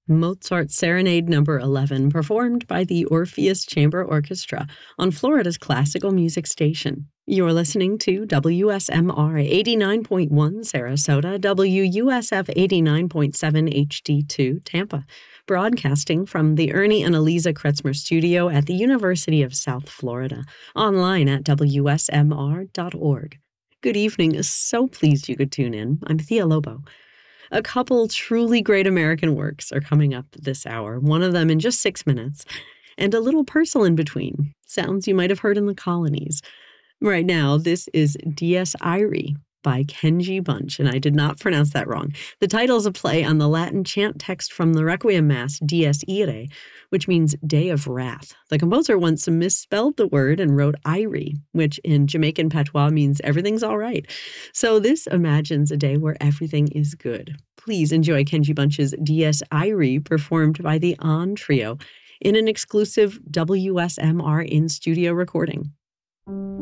Mozart's Serenade Number 11, performed by the Orpheus Chamber Orchestra on Florida's classical music station. You're listening to WSMR 89.1 Sarasota, WUSF 89.7 HD2 Tampa, broadcasting from the Ernie and Eliza Kretzmer Studio at the University of South Florida, online at WSMR.org. Good evening. So pleased you could tune in. I'm Thea Lobo. A couple truly great American works are coming up this hour, one of them in just 6 minutes, and a little Purcell in between, sounds you might have heard in the colonies. Right now, this is Dies Irae by Kenji Bunch, and I did not pronounce that wrong. The title is a play on the Latin chant text from the Requiem Mass, Dies Irae, which means Day of Wrath. The composer once misspelled the word and wrote Irae, which in Jamaican patois means everything's all right. So this imagines a day where everything is good. Please enjoy Kenji Bunch's Dies Irae, performed by the On Trio in an exclusive WSMR in-studio recording.